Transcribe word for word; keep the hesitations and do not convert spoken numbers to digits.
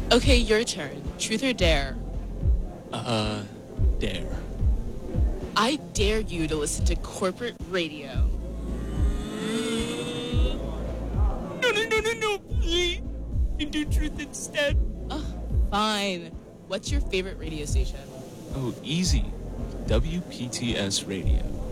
Okay, your turn. Truth or dare? Uh, dare. I dare you to listen to corporate radio. No, no, no, no, no, please. You do truth instead. Ugh, fine. What's your favorite radio station? Oh, easy. W P T S Radio.